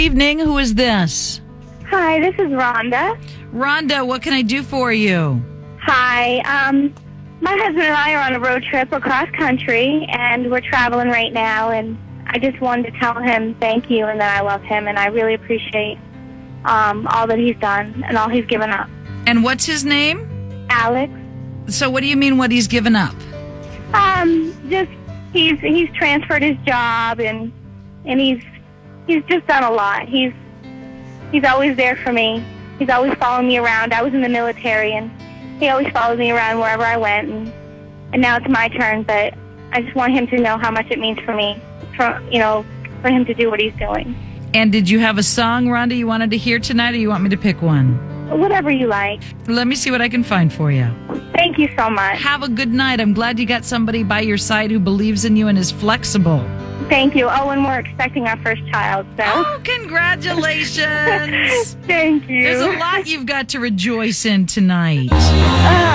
evening. Who is this? Hi, this is Rhonda. Rhonda, what can I do for you? Hi. My husband and I are on a road trip across country, and we're traveling right now, and I just wanted to tell him thank you and that I love him, and I really appreciate all that he's done and all he's given up. And what's his name? Alex. So what do you mean what he's given up? Just he's transferred his job, and he's just done a lot. He's always there for me. He's always following me around. I was in the military, and he always followed me around wherever I went, and now it's my turn, but I just want him to know how much it means for me, for him to do what he's doing. And did you have a song, Rhonda, you wanted to hear tonight, or you want me to pick one? Whatever you like. Let me see what I can find for you. Thank you so much. Have a good night. I'm glad you got somebody by your side who believes in you and is flexible. Thank you. Oh, and we're expecting our first child, so. Oh, congratulations. Thank you. There's a lot you've got to rejoice in tonight.